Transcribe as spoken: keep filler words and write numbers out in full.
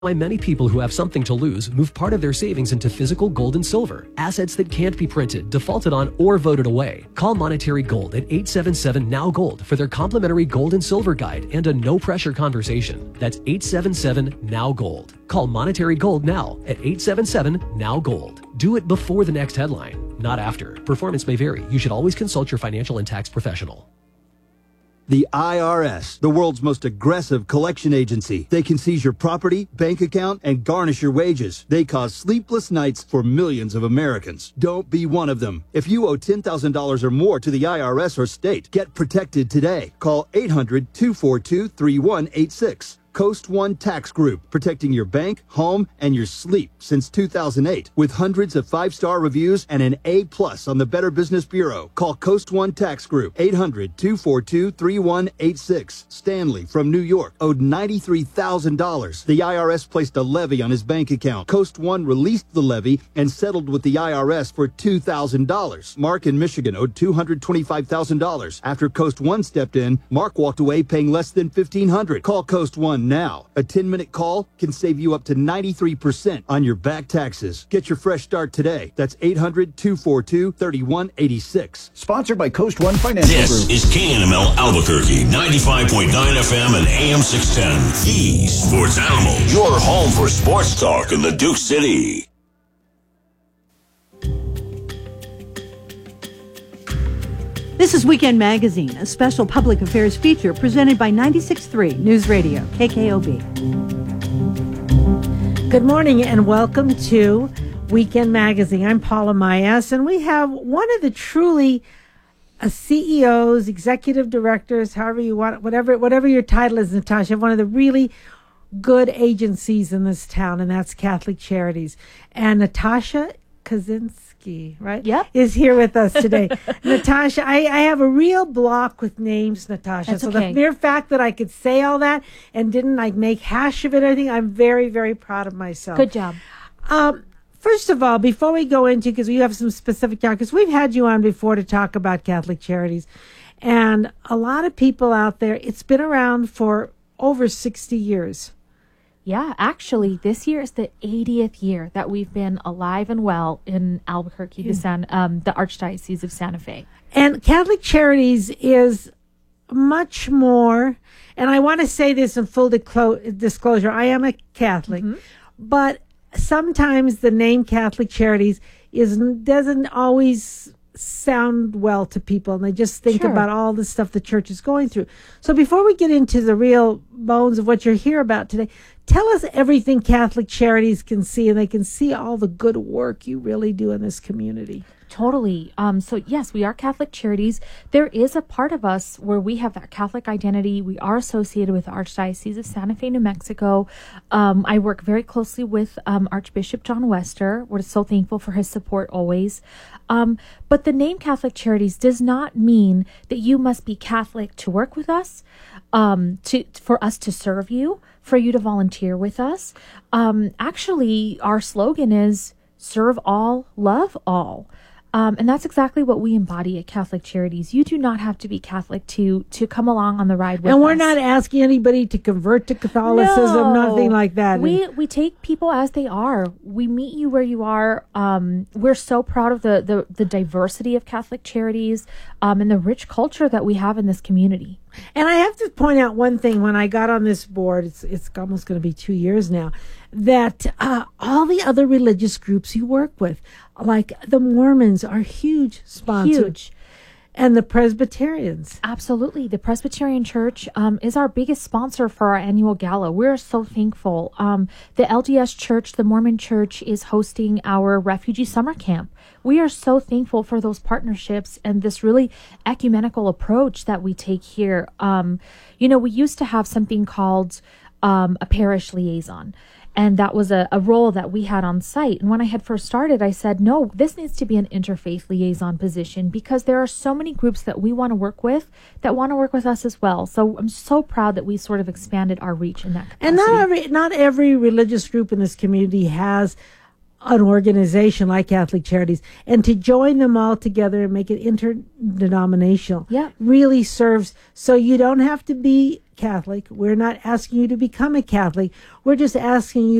Why many people who have something to lose move part of their savings into physical gold and silver, assets that can't be printed, defaulted on, or voted away. Call Monetary Gold at eight seven seven N O W Gold for their complimentary gold and silver guide and a no-pressure conversation. That's eight seven seven N O W Gold. Call Monetary Gold now at eight seven seven N O W Gold. Do it before the next headline, not after. Performance may vary. You should always consult your financial and tax professional. The I R S, the world's most aggressive collection agency. They can seize your property, bank account, and garnish your wages. They cause sleepless nights for millions of Americans. Don't be one of them. If you owe ten thousand dollars or more to the I R S or state, get protected today. Call eight hundred, two four two, three one eight six. Coast One Tax Group, protecting your bank, home, and your sleep since two thousand eight. With hundreds of five-star reviews and an A plus on the Better Business Bureau. Call Coast One Tax Group, eight hundred, two four two, three one eight six. Stanley from New York owed ninety-three thousand dollars. The I R S placed a levy on his bank account. Coast One released the levy and settled with the I R S for two thousand dollars. Mark in Michigan owed two hundred twenty-five thousand dollars. After Coast One stepped in, Mark walked away paying less than fifteen hundred dollars. Call Coast One now. A ten-minute call can save you up to ninety-three percent on your back taxes. Get your fresh start today. That's eight hundred, two four two, three one eight six. Sponsored by Coast One Financial this Group. This is K N M L Albuquerque, ninety-five point nine F M and A M six ten. The Sports Animal, your home for sports talk in the Duke City. This is Weekend Magazine, a special public affairs feature presented by ninety-six point three News Radio, K K O B. Good morning and welcome to Weekend Magazine. I'm Paula Mayas, and we have one of the truly uh, C E Os, executive directors, however you want, whatever whatever your title is, Natasha, one of the really good agencies in this town, and that's Catholic Charities. And Natasha Kaczynski, right? Yep. Is here with us today. Natasha, I, I have a real block with names, Natasha. That's so okay. the mere fact that I could say all that and didn't like make hash of it or anything, I'm very, very proud of myself. Good job. Um, first of all, before we go into, because we have some specific talk, because we've had you on before to talk about Catholic Charities, and a lot of people out there, it's been around for over sixty years. Yeah, actually, this year is the eightieth year that we've been alive and well in Albuquerque, the, San, um, the Archdiocese of Santa Fe. And Catholic Charities is much more, and I want to say this in full disclo- disclosure, I am a Catholic, mm-hmm. but sometimes the name Catholic Charities is doesn't always sound well to people, and they just think Sure. about all the stuff the church is going through. So before we get into the real bones of what you're here about today, tell us everything Catholic Charities can see, and they can see all the good work you really do in this community. Totally. Um, so yes, we are Catholic Charities. There is a part of us where we have that Catholic identity. We are associated with the Archdiocese of Santa Fe, New Mexico. Um, I work very closely with um, Archbishop John Wester. We're so thankful for his support always. Um, but the name Catholic Charities does not mean that you must be Catholic to work with us, um, to for us to serve you, for you to volunteer with us. Um, actually, our slogan is serve all, love all. Um, and that's exactly what we embody at Catholic Charities. You do not have to be Catholic to to come along on the ride with us. And we're us. not asking anybody to convert to Catholicism, no. nothing like that. We we take people as they are. We meet you where you are. Um, we're so proud of the, the, the diversity of Catholic Charities um, and the rich culture that we have in this community. And I have to point out one thing. When I got on this board, it's it's almost going to be two years now, that uh, all the other religious groups you work with, like the Mormons, are huge sponsors. Huge. And the Presbyterians. Absolutely. The Presbyterian Church um, is our biggest sponsor for our annual gala. We're so thankful. Um, the L D S Church, the Mormon Church, is hosting our refugee summer camp. We are so thankful for those partnerships and this really ecumenical approach that we take here. Um, you know, we used to have something called um, a parish liaison. And that was a, a role that we had on site. And when I had first started, I said, no, this needs to be an interfaith liaison position because there are so many groups that we want to work with that want to work with us as well. So I'm so proud that we sort of expanded our reach in that capacity. And not every, not every religious group in this community has an organization like Catholic Charities. And to join them all together and make it interdenominational yeah. really serves. So you don't have to be Catholic. We're not asking you to become a Catholic. We're just asking you